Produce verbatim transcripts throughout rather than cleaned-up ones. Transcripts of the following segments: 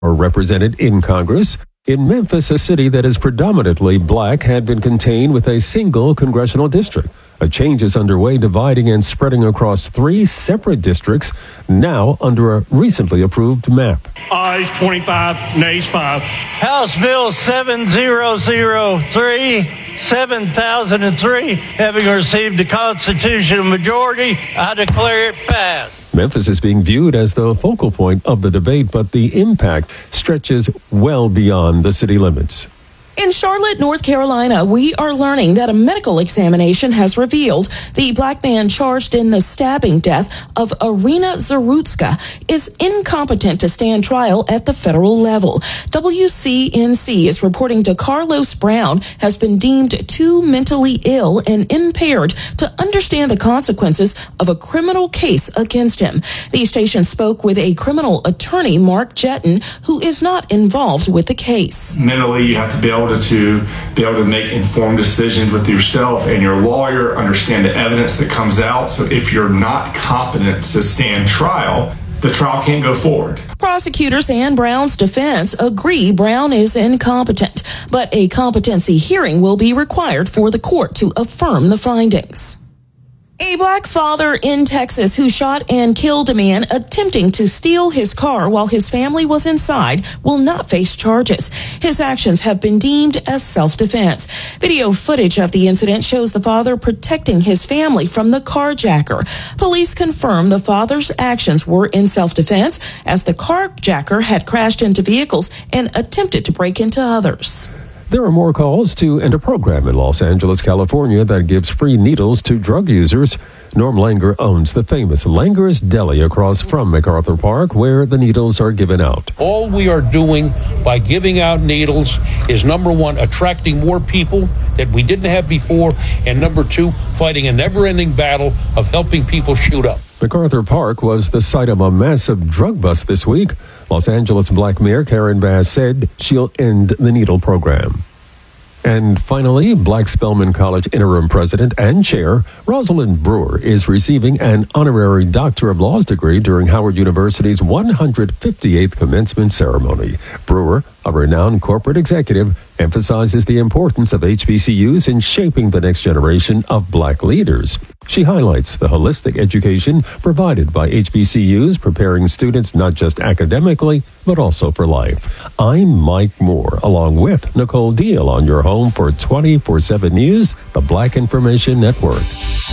are represented in Congress. In Memphis, a city that is predominantly black had been contained with a single congressional district. A change is underway, dividing and spreading across three separate districts, now under a recently approved map. Ayes twenty-five, nays five. House Bill seven thousand three, seven thousand three, having received a constitutional majority, I declare it passed. Memphis is being viewed as the focal point of the debate, but the impact stretches well beyond the city limits. In Charlotte, North Carolina, we are learning that a medical examination has revealed the black man charged in the stabbing death of Irina Zarutska is incompetent to stand trial at the federal level. W C N C is reporting DeCarlos Brown has been deemed too mentally ill and impaired to understand the consequences of a criminal case against him. The station spoke with a criminal attorney, Mark Jetton, who is not involved with the case. Mentally, you have to be able to to be able to make informed decisions with yourself and your lawyer, understand the evidence that comes out. So if you're not competent to stand trial, the trial can't go forward. Prosecutors and Brown's defense agree Brown is incompetent, but a competency hearing will be required for the court to affirm the findings. A black father in Texas who shot and killed a man attempting to steal his car while his family was inside will not face charges. His actions have been deemed as self-defense. Video footage of the incident shows the father protecting his family from the carjacker. Police confirm the father's actions were in self-defense as the carjacker had crashed into vehicles and attempted to break into others. There are more calls to end a program in Los Angeles, California that gives free needles to drug users. Norm Langer owns the famous Langer's Deli across from MacArthur Park, where the needles are given out. All we are doing by giving out needles is, number one, attracting more people that we didn't have before, and number two, fighting a never-ending battle of helping people shoot up. MacArthur Park was the site of a massive drug bust this week. Los Angeles Black Mayor Karen Bass said she'll end the needle program. And finally, Black Spelman College interim president and chair Rosalind Brewer is receiving an honorary Doctor of Laws degree during Howard University's one hundred fifty-eighth commencement ceremony. Brewer, a renowned corporate executive, emphasizes the importance of H B C Us in shaping the next generation of black leaders. She highlights the holistic education provided by H B C Us, preparing students not just academically, but also for life. I'm Mike Moore, along with Nicole Deal on your home for twenty-four seven News, the Black Information Network.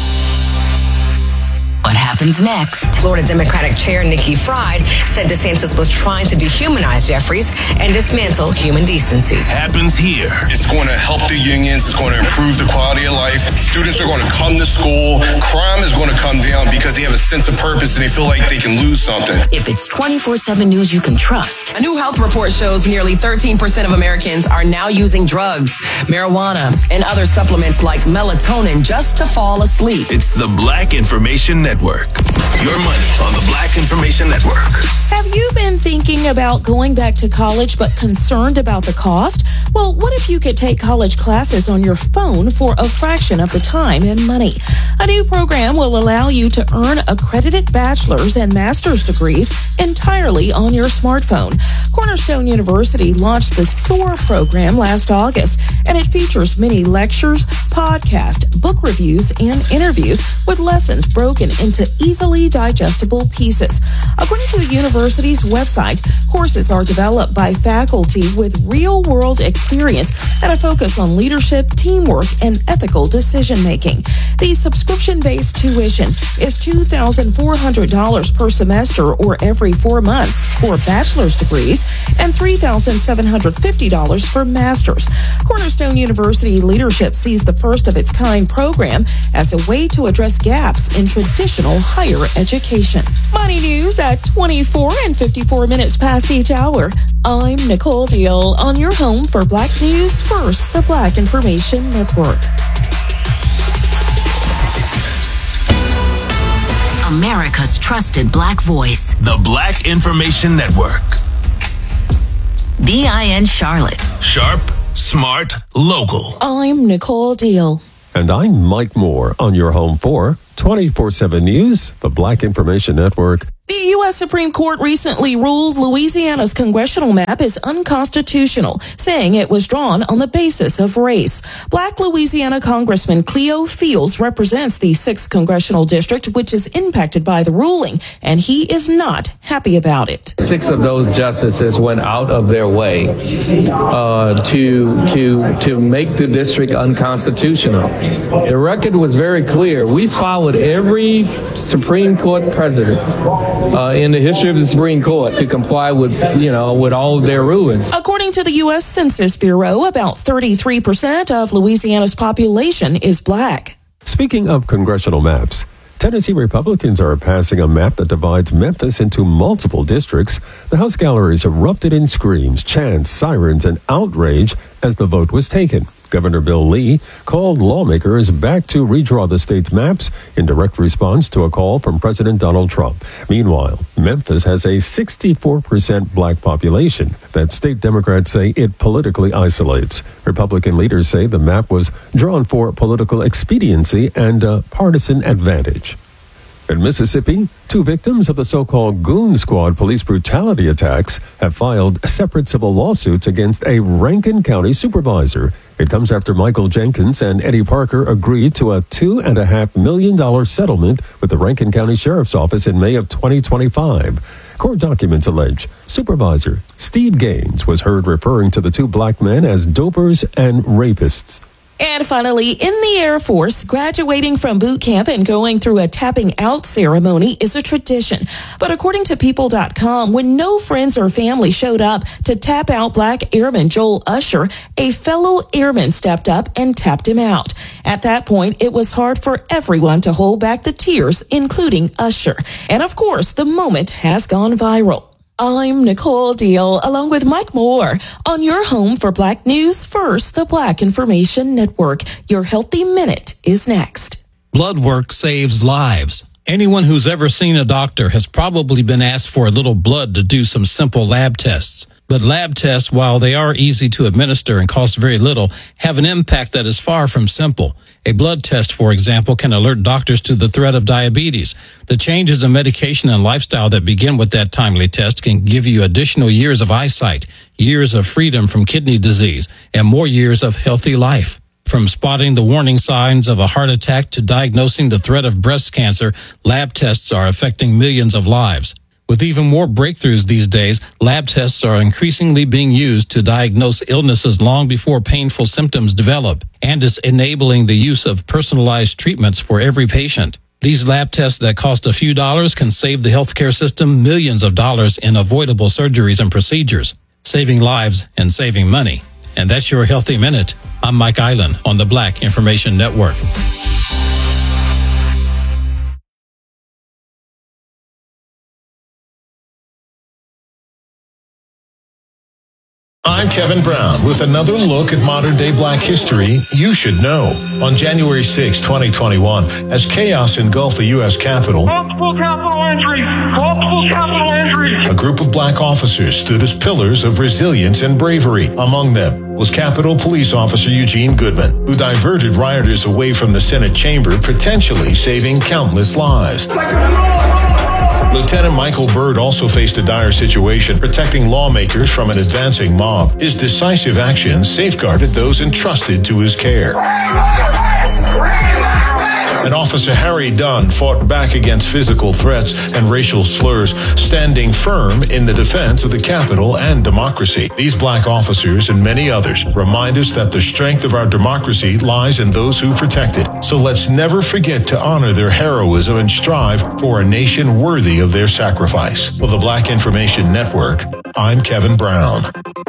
What happens next? Florida Democratic Chair Nikki Fried said DeSantis was trying to dehumanize Jeffries and dismantle human decency. Happens here. It's going to help the unions. It's going to improve the quality of life. Students are going to come to school. Crime is going to come down because they have a sense of purpose and they feel like they can lose something. If it's twenty-four seven News you can trust. A new health report shows nearly thirteen percent of Americans are now using drugs, marijuana, and other supplements like melatonin just to fall asleep. It's the Black Information Network. Your money on the Black Information Network. Have you been thinking about going back to college but concerned about the cost? Well, what if you could take college classes on your phone for a fraction of the time and money? A new program will allow you to earn accredited bachelor's and master's degrees entirely on your smartphone. Cornerstone University launched the SOAR program last August, and it features many lectures, podcasts, book reviews, and interviews with lessons broken into easily digestible pieces. According to the university's website, courses are developed by faculty with real-world experience and a focus on leadership, teamwork, and ethical decision-making. The subscription-based tuition is two thousand four hundred dollars per semester or every four months for bachelor's degrees and three thousand seven hundred fifty dollars for master's. Cornerstone University leadership sees the first-of-its-kind program as a way to address gaps in traditional higher education. Money news at twenty-four and fifty-four minutes past each hour. I'm Nicole Deal on your home for Black News First, the Black Information Network. America's trusted black voice. The Black Information Network. B I N Charlotte. Sharp, smart, local. I'm Nicole Deal. And I'm Mike Moore on your home for twenty-four seven News, the Black Information Network. The U S Supreme Court recently ruled Louisiana's congressional map is unconstitutional, saying it was drawn on the basis of race. Black Louisiana Congressman Cleo Fields represents the sixth Congressional District, which is impacted by the ruling, and he is not happy about it. Six of those justices went out of their way uh, to, to, to make the district unconstitutional. The record was very clear. We followed every Supreme Court president Uh, in the history of the Supreme Court to comply with, you know, with all of their rulings. According to the U S Census Bureau, about thirty-three percent of Louisiana's population is black. Speaking of congressional maps, Tennessee Republicans are passing a map that divides Memphis into multiple districts. The House galleries erupted in screams, chants, sirens, and outrage as the vote was taken. Governor Bill Lee called lawmakers back to redraw the state's maps in direct response to a call from President Donald Trump. Meanwhile, Memphis has a sixty-four percent black population that state Democrats say it politically isolates. Republican leaders say the map was drawn for political expediency and a partisan advantage. In Mississippi, two victims of the so-called Goon Squad police brutality attacks have filed separate civil lawsuits against a Rankin County supervisor. It comes after Michael Jenkins and Eddie Parker agreed to a two and a half million dollar settlement with the Rankin County Sheriff's Office in May of twenty twenty-five. Court documents allege Supervisor Steve Gaines was heard referring to the two black men as dopers and rapists. And finally, in the Air Force, graduating from boot camp and going through a tapping out ceremony is a tradition. But according to People dot com, when no friends or family showed up to tap out Black Airman Joel Usher, a fellow airman stepped up and tapped him out. At that point, it was hard for everyone to hold back the tears, including Usher. And of course, the moment has gone viral. I'm Nicole Deal, along with Mike Moore, on your home for Black News First, the Black Information Network. Your Healthy Minute is next. Blood work saves lives. Anyone who's ever seen a doctor has probably been asked for a little blood to do some simple lab tests. But lab tests, while they are easy to administer and cost very little, have an impact that is far from simple. A blood test, for example, can alert doctors to the threat of diabetes. The changes in medication and lifestyle that begin with that timely test can give you additional years of eyesight, years of freedom from kidney disease, and more years of healthy life. From spotting the warning signs of a heart attack to diagnosing the threat of breast cancer, lab tests are affecting millions of lives. With even more breakthroughs these days, lab tests are increasingly being used to diagnose illnesses long before painful symptoms develop, and is enabling the use of personalized treatments for every patient. These lab tests that cost a few dollars can save the healthcare system millions of dollars in avoidable surgeries and procedures, saving lives and saving money. And that's your Healthy Minute. I'm Mike Island on the Black Information Network. I'm Kevin Brown with another look at modern-day black history you should know. On January sixth, twenty twenty-one, as chaos engulfed the U S Capitol, Multiple capital injuries! Multiple capital injuries! a group of black officers stood as pillars of resilience and bravery. Among them was Capitol Police Officer Eugene Goodman, who diverted rioters away from the Senate chamber, potentially saving countless lives. Lieutenant Michael Byrd also faced a dire situation, protecting lawmakers from an advancing mob. His decisive actions safeguarded those entrusted to his care. And Officer Harry Dunn fought back against physical threats and racial slurs, standing firm in the defense of the Capitol and democracy. These black officers and many others remind us that the strength of our democracy lies in those who protect it. So let's never forget to honor their heroism and strive for a nation worthy of their sacrifice. For the Black Information Network, I'm Kevin Brown.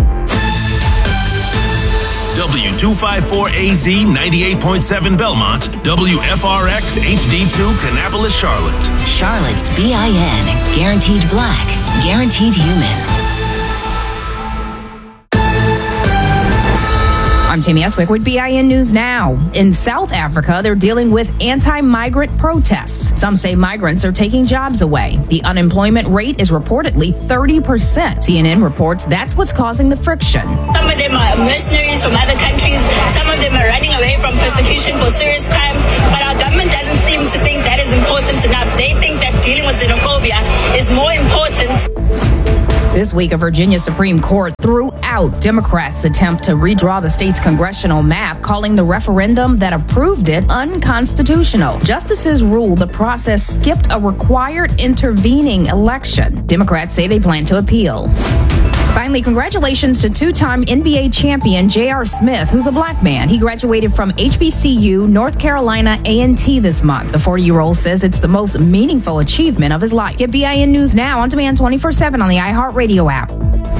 W two fifty-four A Z ninety-eight point seven Belmont, W F R X H D two Kannapolis, Charlotte. Charlotte's B I N. Guaranteed black. Guaranteed human. I'm I'm Tammy Eswick with B I N News Now. In South Africa, they're dealing with anti-migrant protests. Some say migrants are taking jobs away. The unemployment rate is reportedly thirty percent. C N N reports that's what's causing the friction. Some of them are mercenaries from other countries. Some of them are running away from persecution for serious crimes. But our government doesn't seem to think that is important enough. They think that dealing with xenophobia is more important. This week, a Virginia Supreme Court threw out Democrats' attempt to redraw the state's congressional map, calling the referendum that approved it unconstitutional. Justices ruled the process skipped a required intervening election. Democrats say they plan to appeal. Finally, congratulations to two-time N B A champion J R. Smith, who's a black man. He graduated from H B C U North Carolina A and T this month. The forty-year-old says it's the most meaningful achievement of his life. Get B I N News Now on demand twenty-four seven on the iHeartRadio app.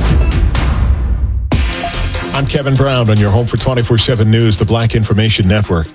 I'm Kevin Brown on your home for twenty-four seven News, the Black Information Network.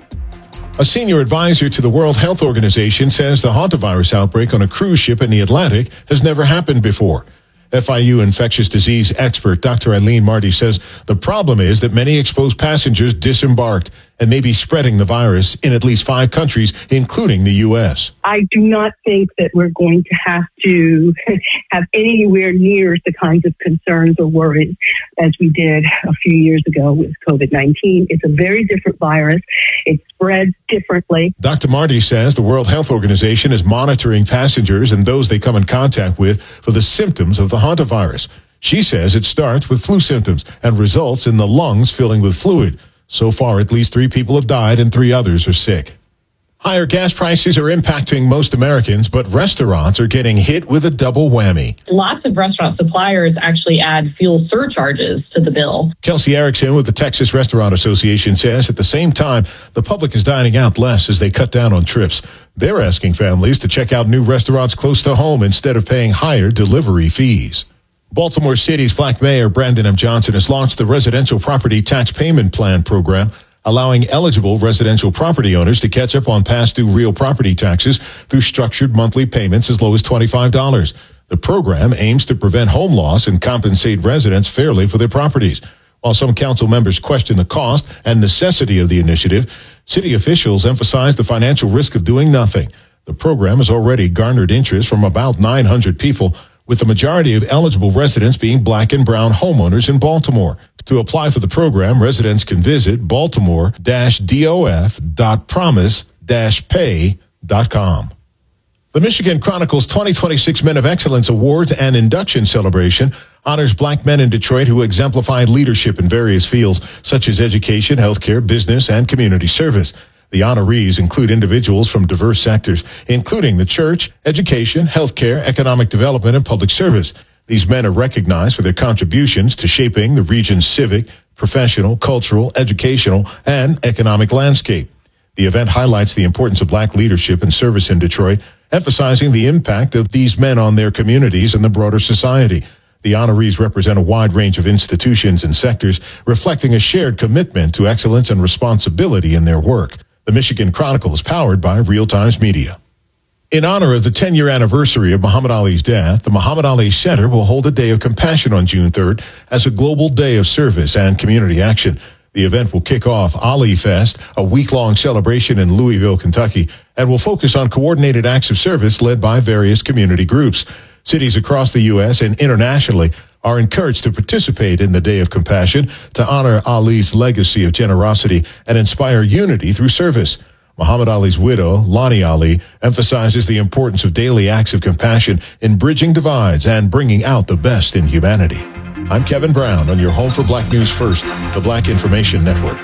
A senior advisor to the World Health Organization says the hantavirus outbreak on a cruise ship in the Atlantic has never happened before. F I U infectious disease expert Doctor Eileen Marty says the problem is that many exposed passengers disembarked and may be spreading the virus in at least five countries, including the U S. I do not think that we're going to have to have anywhere near the kinds of concerns or worries as we did a few years ago with COVID nineteen. It's a very different virus. It spreads differently. Doctor Marty says the World Health Organization is monitoring passengers and those they come in contact with for the symptoms of the hantavirus. She says it starts with flu symptoms and results in the lungs filling with fluid. So far, at least three people have died and three others are sick. Higher gas prices are impacting most Americans, but restaurants are getting hit with a double whammy. Lots of restaurant suppliers actually add fuel surcharges to the bill. Kelsey Erickson with the Texas Restaurant Association says at the same time, the public is dining out less as they cut down on trips. They're asking families to check out new restaurants close to home instead of paying higher delivery fees. Baltimore City's Black Mayor Brandon M. Johnson has launched the Residential Property Tax Payment Plan program, allowing eligible residential property owners to catch up on past due real property taxes through structured monthly payments as low as twenty-five dollars. The program aims to prevent home loss and compensate residents fairly for their properties. While some council members question the cost and necessity of the initiative, city officials emphasize the financial risk of doing nothing. The program has already garnered interest from about nine hundred people, with the majority of eligible residents being black and brown homeowners in Baltimore. To apply for the program, residents can visit baltimore dash d o f dot promise dash pay dot com. The Michigan Chronicle's twenty twenty-six Men of Excellence Awards and Induction Celebration honors black men in Detroit who exemplified leadership in various fields such as education, healthcare, business, and community service. The honorees include individuals from diverse sectors, including the church, education, healthcare, economic development, and public service. These men are recognized for their contributions to shaping the region's civic, professional, cultural, educational, and economic landscape. The event highlights the importance of black leadership and service in Detroit, emphasizing the impact of these men on their communities and the broader society. The honorees represent a wide range of institutions and sectors, reflecting a shared commitment to excellence and responsibility in their work. The Michigan Chronicle is powered by Real Times Media. In honor of the ten-year anniversary of Muhammad Ali's death, the Muhammad Ali Center will hold a Day of Compassion on June third as a global day of service and community action. The event will kick off Ali Fest, a week-long celebration in Louisville, Kentucky, and will focus on coordinated acts of service led by various community groups. Cities across the U S and internationally are encouraged to participate in the Day of Compassion to honor Ali's legacy of generosity and inspire unity through service. Muhammad Ali's widow, Lonnie Ali, emphasizes the importance of daily acts of compassion in bridging divides and bringing out the best in humanity. I'm Kevin Brown on your home for Black News First, the Black Information Network.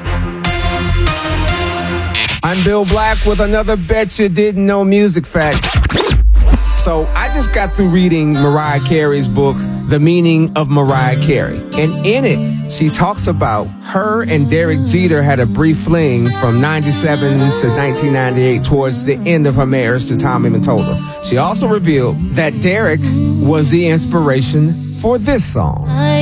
I'm Bill Black with another Bet You Didn't Know music fact. So I just got through reading Mariah Carey's book, The Meaning of Mariah Carey. And in it, she talks about her and Derek Jeter had a brief fling from ninety-seven to nineteen ninety-eight towards the end of her marriage to Tommy Mottola. She also revealed that Derek was the inspiration for this song.